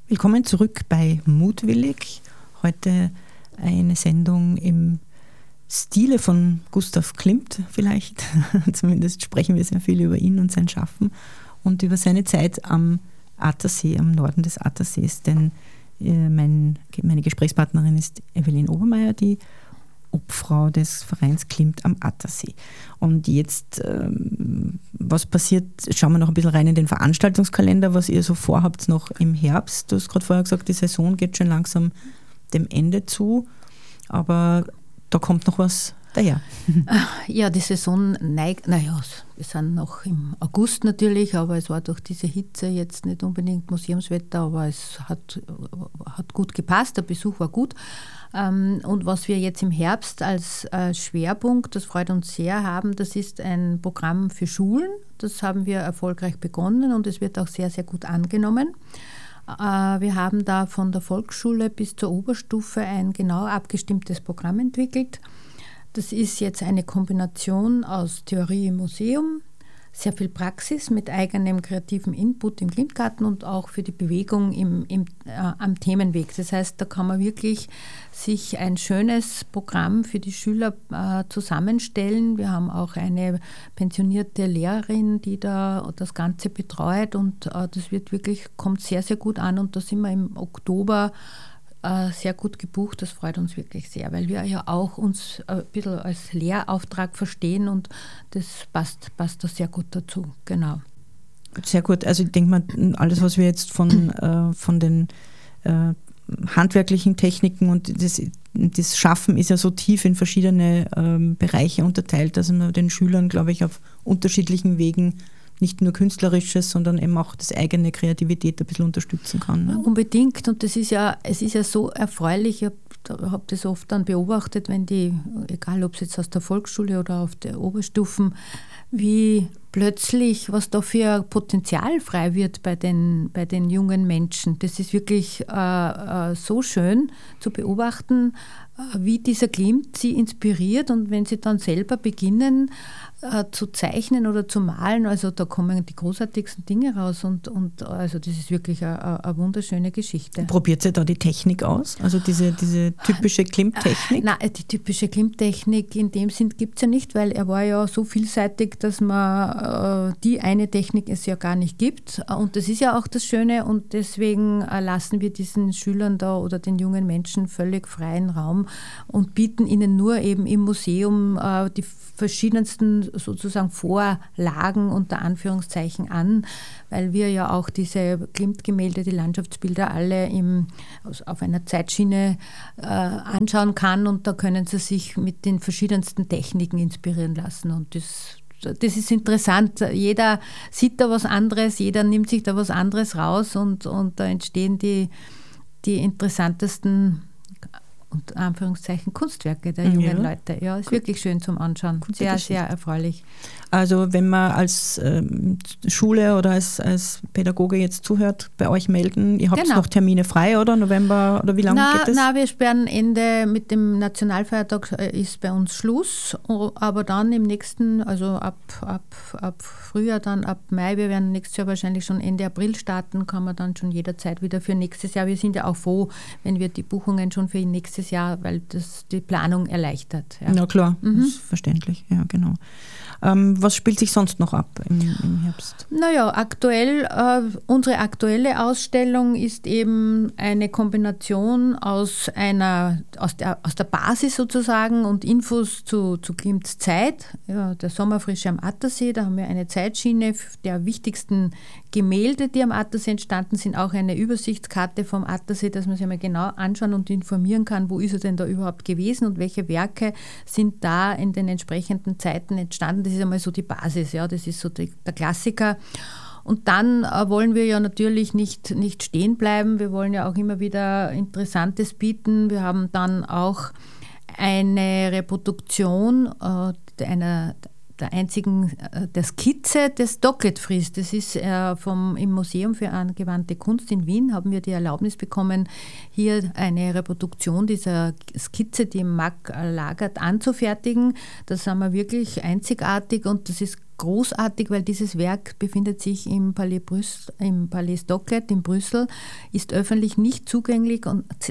Willkommen zurück bei Mutwillig. Heute eine Sendung im Stile von Gustav Klimt vielleicht. Zumindest sprechen wir sehr viel über ihn und sein Schaffen und über seine Zeit am Attersee, am Norden des Attersees. Denn meine Gesprächspartnerin ist Evelyn Obermeier, die Obfrau des Vereins Klimt am Attersee. Und jetzt, was passiert, schauen wir noch ein bisschen rein in den Veranstaltungskalender, was ihr so vorhabt noch im Herbst. Du hast gerade vorher gesagt, die Saison geht schon langsam dem Ende zu, aber da kommt noch was daher. Ja, die Saison neigt, wir sind noch im August natürlich, aber es war durch diese Hitze jetzt nicht unbedingt Museumswetter, aber es hat gut gepasst, der Besuch war gut. Und was wir jetzt im Herbst als Schwerpunkt, das freut uns sehr, haben, das ist ein Programm für Schulen. Das haben wir erfolgreich begonnen und es wird auch sehr, sehr gut angenommen. Wir haben da von der Volksschule bis zur Oberstufe ein genau abgestimmtes Programm entwickelt. Das ist jetzt eine Kombination aus Theorie im Museum, sehr viel Praxis mit eigenem kreativen Input im Klimtgarten und auch für die Bewegung am Themenweg. Das heißt, da kann man wirklich sich ein schönes Programm für die Schüler zusammenstellen. Wir haben auch eine pensionierte Lehrerin, die da das Ganze betreut und das kommt sehr, sehr gut an und da sind wir im Oktober sehr gut gebucht, das freut uns wirklich sehr, weil wir ja auch uns ein bisschen als Lehrauftrag verstehen und das passt da sehr gut dazu, genau. Sehr gut, also ich denke mal, alles, was wir jetzt von den handwerklichen Techniken und das Schaffen ist ja so tief in verschiedene Bereiche unterteilt, dass man den Schülern, glaube ich, auf unterschiedlichen Wegen nicht nur Künstlerisches, sondern eben auch das eigene Kreativität ein bisschen unterstützen kann. Ne? Unbedingt. Und es ist ja so erfreulich, ich habe das oft dann beobachtet, wenn egal ob es jetzt aus der Volksschule oder auf der Oberstufen, wie plötzlich, was da für Potenzial frei wird bei den jungen Menschen. Das ist wirklich so schön zu beobachten, wie dieser Klimt sie inspiriert und wenn sie dann selber beginnen zu zeichnen oder zu malen, also da kommen die großartigsten Dinge raus und also das ist wirklich eine wunderschöne Geschichte. Probiert sie da die Technik aus? Also diese typische Klimt-Technik? Nein, die typische Klimt-Technik in dem Sinn gibt es ja nicht, weil er war ja so vielseitig, dass man die eine Technik es ja gar nicht gibt und das ist ja auch das Schöne und deswegen lassen wir diesen Schülern da oder den jungen Menschen völlig freien Raum und bieten ihnen nur eben im Museum die verschiedensten sozusagen Vorlagen unter Anführungszeichen an, weil wir ja auch diese Klimt-Gemälde, die Landschaftsbilder alle auf einer Zeitschiene anschauen kann und da können sie sich mit den verschiedensten Techniken inspirieren lassen und das ist interessant. Jeder sieht da was anderes, jeder nimmt sich da was anderes raus und da entstehen die interessantesten unter Anführungszeichen Kunstwerke der jungen Leute. Ja, ist wirklich schön zum Anschauen. Sehr, sehr erfreulich. Also wenn man als Schule oder als Pädagoge jetzt zuhört, bei euch melden, ihr habt noch Termine frei, oder? November, oder wie lange geht das? Nein, wir sperren Ende mit dem Nationalfeiertag ist bei uns Schluss, aber dann im nächsten, also ab Frühjahr, dann ab Mai, wir werden nächstes Jahr wahrscheinlich schon Ende April starten, kann man dann schon jederzeit wieder für nächstes Jahr. Wir sind ja auch froh, wenn wir die Buchungen schon für nächstes Jahr, weil das die Planung erleichtert. Ja, ja klar, das ist verständlich, ja genau. Was spielt sich sonst noch ab im Herbst? Naja, unsere aktuelle Ausstellung ist eben eine Kombination aus der Basis sozusagen und Infos zu Klimts Zeit, ja, der Sommerfrische am Attersee. Da haben wir eine Zeitschiene der wichtigsten Gemälde, die am Attersee entstanden sind, auch eine Übersichtskarte vom Attersee, dass man sich einmal genau anschauen und informieren kann, wo ist er denn da überhaupt gewesen und welche Werke sind da in den entsprechenden Zeiten entstanden. Das ist einmal so die Basis, ja, das ist so der Klassiker. Und dann wollen wir ja natürlich nicht stehen bleiben, wir wollen ja auch immer wieder Interessantes bieten. Wir haben dann auch eine Reproduktion der Skizze des Docketfries. Das ist im Museum für angewandte Kunst in Wien, haben wir die Erlaubnis bekommen, hier eine Reproduktion dieser Skizze, die Marc Lagert, anzufertigen. Das haben wir wirklich einzigartig und das ist großartig, weil dieses Werk befindet sich im Palais Stockett in Brüssel, ist öffentlich nicht zugänglich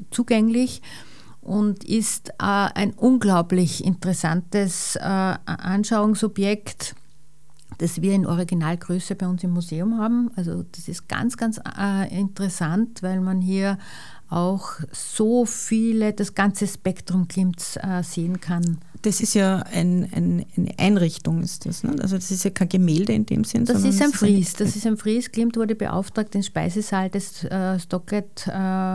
und ist ein unglaublich interessantes Anschauungsobjekt, das wir in Originalgröße bei uns im Museum haben. Also das ist ganz, ganz interessant, weil man hier auch so das ganze Spektrum Klimts sehen kann. Das ist ja eine Einrichtung, ist das, ne? Also das ist ja kein Gemälde in dem Sinn. Das ist ein Fries. Klimt wurde beauftragt, den Speisesaal des Stockett,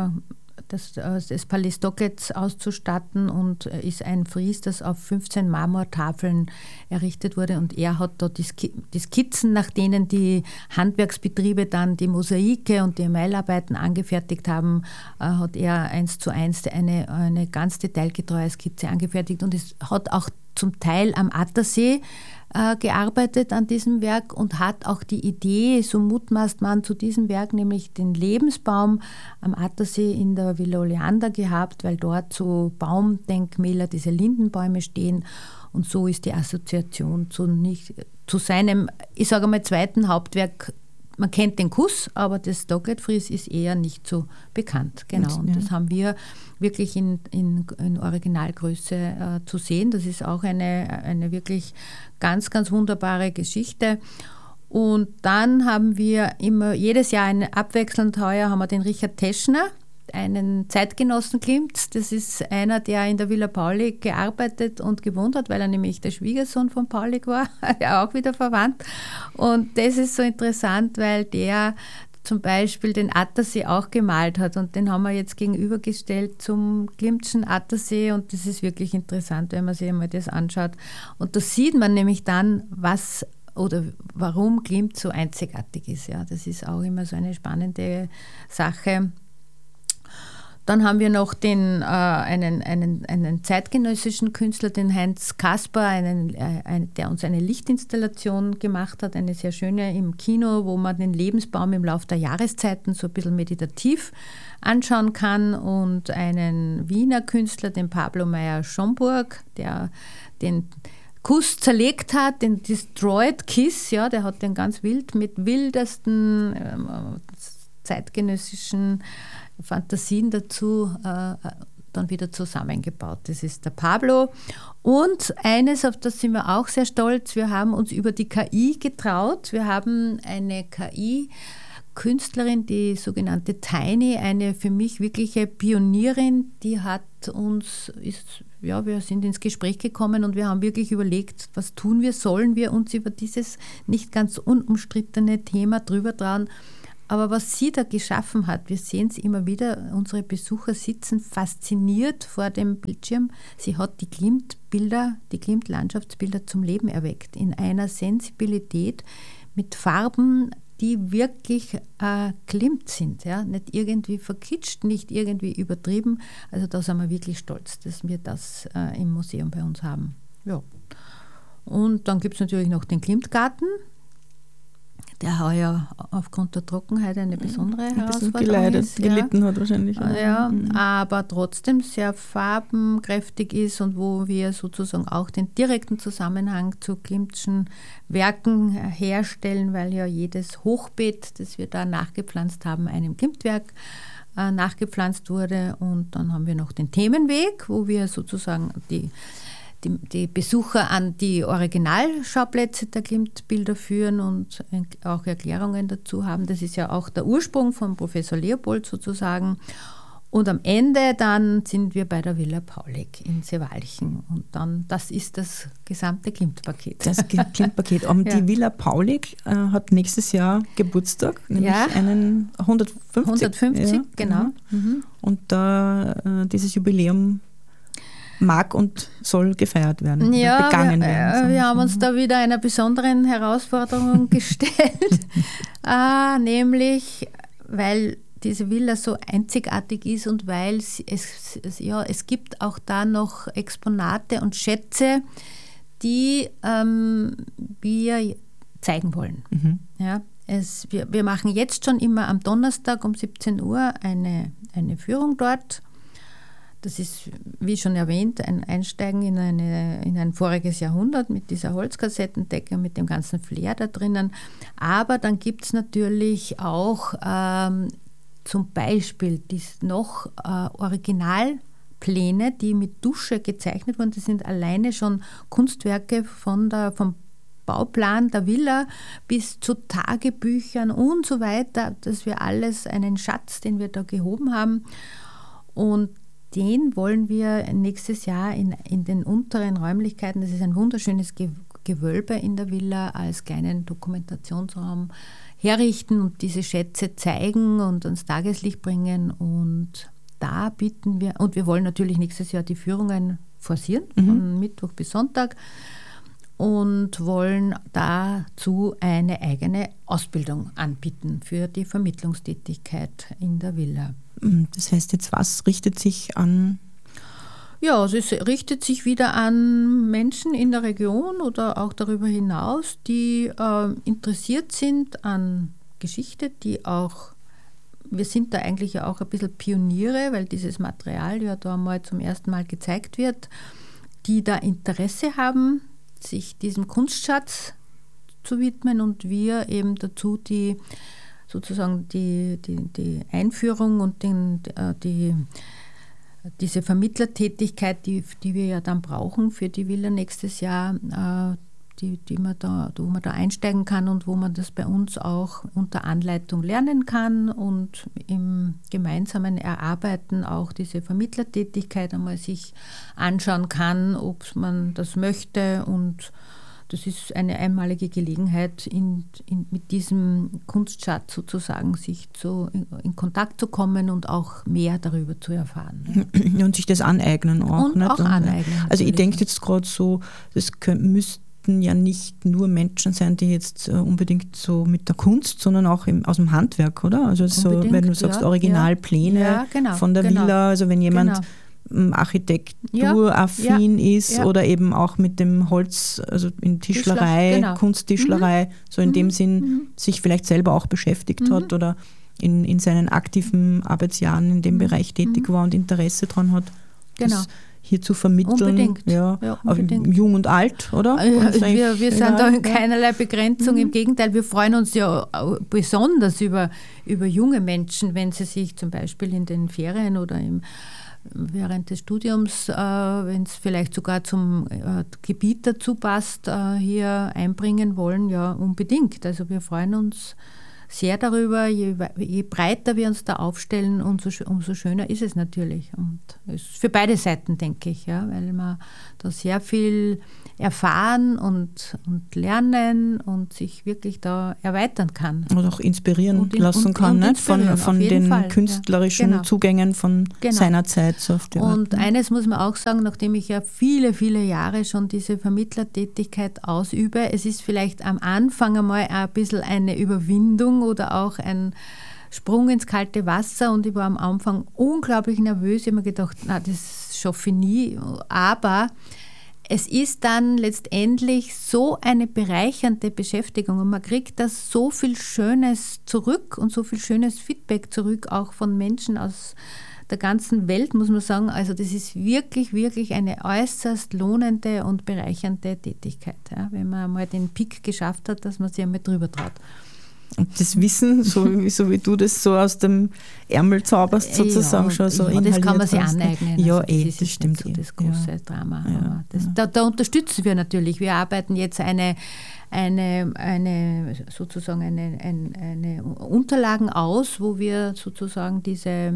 des Palais Stockett auszustatten und ist ein Fries, das auf 15 Marmortafeln errichtet wurde und er hat dort die Skizzen, nach denen die Handwerksbetriebe dann die Mosaike und die Emailarbeiten angefertigt haben, hat er 1:1 eine ganz detailgetreue Skizze angefertigt und es hat auch zum Teil am Attersee gearbeitet an diesem Werk und hat auch die Idee, so mutmaßt man, zu diesem Werk, nämlich den Lebensbaum am Attersee in der Villa Oleander gehabt, weil dort so Baumdenkmäler, diese Lindenbäume stehen und so ist die Assoziation zu seinem, ich sage mal, zweiten Hauptwerk. Man kennt den Kuss, aber das Stockett-Fries ist eher nicht so bekannt. Genau, und das haben wir wirklich in Originalgröße zu sehen. Das ist auch eine wirklich ganz, ganz wunderbare Geschichte. Und dann haben wir jedes Jahr abwechselnd heuer haben wir den Richard Teschner, einen Zeitgenossen Klimts. Das ist einer, der in der Villa Paulig gearbeitet und gewohnt hat, weil er nämlich der Schwiegersohn von Paulig war, ja auch wieder verwandt. Und das ist so interessant, weil der zum Beispiel den Attersee auch gemalt hat und den haben wir jetzt gegenübergestellt zum Klimtschen Attersee und das ist wirklich interessant, wenn man sich einmal das anschaut. Und da sieht man nämlich dann, warum Klimt so einzigartig ist. Ja, das ist auch immer so eine spannende Sache. Dann haben wir noch einen zeitgenössischen Künstler, den Heinz Kasper, der uns eine Lichtinstallation gemacht hat, eine sehr schöne im Kino, wo man den Lebensbaum im Laufe der Jahreszeiten so ein bisschen meditativ anschauen kann und einen Wiener Künstler, den Pablo Meyer-Schomburg, der den Kuss zerlegt hat, den Destroyed Kiss, ja, der hat den ganz wild mit wildesten zeitgenössischen Fantasien dazu dann wieder zusammengebaut. Das ist der Pablo. Und eines, auf das sind wir auch sehr stolz, wir haben uns über die KI getraut. Wir haben eine KI-Künstlerin, die sogenannte Tiny, eine für mich wirkliche Pionierin, die wir sind ins Gespräch gekommen und wir haben wirklich überlegt, was tun wir, sollen wir uns über dieses nicht ganz unumstrittene Thema drüber trauen. Aber was sie da geschaffen hat, wir sehen es immer wieder, unsere Besucher sitzen fasziniert vor dem Bildschirm. Sie hat die Klimt-Bilder, die Klimt-Landschaftsbilder zum Leben erweckt, in einer Sensibilität mit Farben, die wirklich Klimt sind. Ja? Nicht irgendwie verkitscht, nicht irgendwie übertrieben. Also da sind wir wirklich stolz, dass wir das im Museum bei uns haben. Ja. Und dann gibt es natürlich noch den Klimtgarten, der heuer aufgrund der Trockenheit eine besondere Herausforderung ist. Gelitten hat wahrscheinlich. Ja, aber trotzdem sehr farbenkräftig ist und wo wir sozusagen auch den direkten Zusammenhang zu Klimtschen Werken herstellen, weil ja jedes Hochbeet, das wir da nachgepflanzt haben, einem Klimtwerk nachgepflanzt wurde. Und dann haben wir noch den Themenweg, wo wir sozusagen die Besucher an die Originalschauplätze der Klimt-Bilder führen und auch Erklärungen dazu haben. Das ist ja auch der Ursprung von Professor Leopold sozusagen. Und am Ende dann sind wir bei der Villa Paulig in Seewalchen. Und dann, das ist das gesamte Klimt-Paket. Das Klimt-Paket. Die Villa Paulig hat nächstes Jahr Geburtstag, nämlich einen 150. 150, genau. Und da dieses Jubiläum mag und soll gefeiert werden, begangen werden. Wir haben uns da wieder einer besonderen Herausforderung gestellt, nämlich weil diese Villa so einzigartig ist und weil es gibt auch da noch Exponate und Schätze, die wir zeigen wollen. Ja, wir machen jetzt schon immer am Donnerstag um 17 Uhr eine Führung dort. Das ist, wie schon erwähnt, ein Einsteigen in ein voriges Jahrhundert mit dieser Holzkassettendecke, mit dem ganzen Flair da drinnen. Aber dann gibt es natürlich auch zum Beispiel noch Originalpläne, die mit Tusche gezeichnet wurden. Das sind alleine schon Kunstwerke vom Bauplan der Villa bis zu Tagebüchern und so weiter. Das wäre alles einen Schatz, den wir da gehoben haben. Und den wollen wir nächstes Jahr in den unteren Räumlichkeiten, das ist ein wunderschönes Gewölbe in der Villa, als kleinen Dokumentationsraum herrichten und diese Schätze zeigen und ans Tageslicht bringen. Und da bieten wir, und wir wollen natürlich nächstes Jahr die Führungen forcieren, von Mittwoch bis Sonntag, und wollen dazu eine eigene Ausbildung anbieten für die Vermittlungstätigkeit in der Villa. Das heißt jetzt, was richtet sich an? Ja, also es richtet sich wieder an Menschen in der Region oder auch darüber hinaus, die interessiert sind an Geschichte, die auch, wir sind da eigentlich ja auch ein bisschen Pioniere, weil dieses Material ja da mal zum ersten Mal gezeigt wird, die da Interesse haben, sich diesem Kunstschatz zu widmen, und wir eben dazu die Einführung und diese Vermittlertätigkeit, die wir ja dann brauchen für die Villa nächstes Jahr, wo man da einsteigen kann und wo man das bei uns auch unter Anleitung lernen kann und im gemeinsamen Erarbeiten auch diese Vermittlertätigkeit einmal sich anschauen kann, ob man das möchte. Und das ist eine einmalige Gelegenheit, mit diesem Kunstschatz sozusagen sich in Kontakt zu kommen und auch mehr darüber zu erfahren. Und sich das aneignen auch. Und nicht? Auch aneignen. Also ich denke jetzt gerade so, das müssten ja nicht nur Menschen sein, die jetzt unbedingt so mit der Kunst, sondern auch aus dem Handwerk, oder? Also so, wenn du sagst, Originalpläne von der Villa, also wenn jemand architekturaffin ist oder eben auch mit dem Holz, also in Tischlerei, Kunsttischlerei, so in dem Sinn sich vielleicht selber auch beschäftigt hat oder in seinen aktiven Arbeitsjahren in dem Bereich tätig war und Interesse daran hat, das hier zu vermitteln. Unbedingt. Unbedingt. Jung und alt, oder? Wir sind da in keinerlei Begrenzung. Im Gegenteil, wir freuen uns ja besonders über junge Menschen, wenn sie sich zum Beispiel in den Ferien oder während des Studiums, wenn es vielleicht sogar zum Gebiet dazu passt, hier einbringen wollen, ja unbedingt. Also wir freuen uns sehr darüber, je breiter wir uns da aufstellen, umso schöner ist es natürlich. Und es ist für beide Seiten, denke ich, ja, weil man da sehr viel erfahren und lernen und sich wirklich da erweitern kann. Und auch inspirieren lassen kann, nicht? Von den Fall, künstlerischen Zugängen von seiner Zeit. So auf die und eines muss man auch sagen, nachdem ich ja viele, viele Jahre schon diese Vermittlertätigkeit ausübe, es ist vielleicht am Anfang einmal ein bisschen eine Überwindung oder auch ein Sprung ins kalte Wasser, und ich war am Anfang unglaublich nervös. Ich habe mir gedacht, das schaffe ich nie, aber es ist dann letztendlich so eine bereichernde Beschäftigung und man kriegt da so viel Schönes zurück und so viel schönes Feedback zurück, auch von Menschen aus der ganzen Welt, muss man sagen. Also das ist wirklich, wirklich eine äußerst lohnende und bereichernde Tätigkeit, ja, wenn man mal den Peak geschafft hat, dass man sich einmal drüber traut. Und das Wissen, so wie du das so aus dem Ärmel zauberst, sozusagen schon so inhaliert. Das kann man sich aneignen. Ja, also das stimmt. So das große Drama. Ja, da unterstützen wir natürlich. Wir arbeiten jetzt eine Unterlagen aus, wo wir sozusagen diese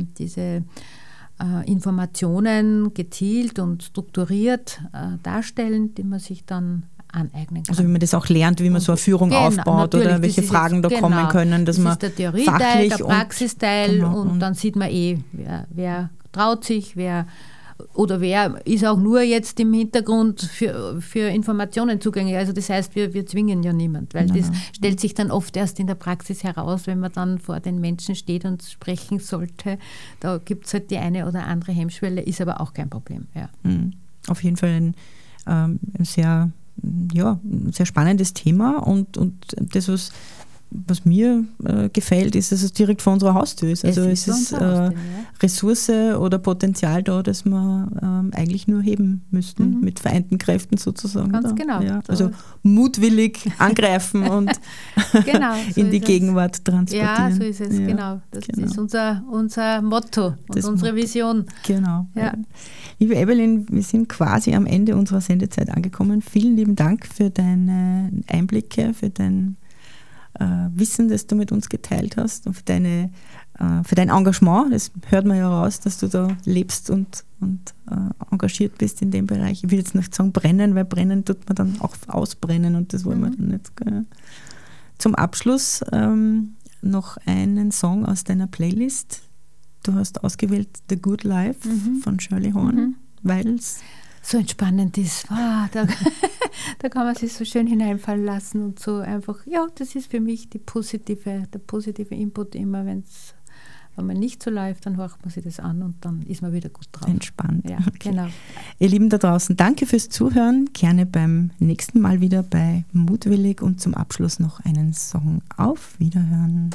Informationen gezielt und strukturiert darstellen, die man sich dann aneignen kann. Also wie man das auch lernt, wie man so eine Führung aufbaut oder welche Fragen da kommen können. Dass das ist der Theoriesteil, der Praxisteil und dann sieht man wer traut sich, wer ist auch nur jetzt im Hintergrund für Informationen zugänglich. Also das heißt, wir zwingen ja niemand, weil das stellt sich dann oft erst in der Praxis heraus, wenn man dann vor den Menschen steht und sprechen sollte. Da gibt es halt die eine oder andere Hemmschwelle, ist aber auch kein Problem. Ja. Auf jeden Fall ein sehr spannendes Thema und das, was was mir gefällt, ist, dass es direkt vor unserer Haustür ist. Also es ist Ressource oder Potenzial da, das wir eigentlich nur heben müssten, mit vereinten Kräften sozusagen. Ganz genau. Ja, also mutwillig angreifen und genau, so in die Gegenwart transportieren. Ja, so ist es, genau. Das ist unser Motto und unsere Vision. Genau. Ja. Liebe Evelyn, wir sind quasi am Ende unserer Sendezeit angekommen. Vielen lieben Dank für deine Einblicke, für dein Wissen, das du mit uns geteilt hast und für dein Engagement. Das hört man ja raus, dass du da lebst und engagiert bist in dem Bereich. Ich will jetzt nicht sagen brennen, weil brennen tut man dann auch ausbrennen und das wollen wir dann nicht. Zum Abschluss noch einen Song aus deiner Playlist. Du hast ausgewählt The Good Life von Shirley Horn, weil es so entspannend ist. Da kann man sich so schön hineinfallen lassen und so einfach, ja, das ist für mich der positive Input immer, wenn man nicht so läuft, dann hört man sich das an und dann ist man wieder gut drauf. Entspannt. Ja, okay. Genau. Ihr Lieben da draußen, danke fürs Zuhören. Gerne beim nächsten Mal wieder bei Mutwillig und zum Abschluss noch einen Song. Auf Wiederhören.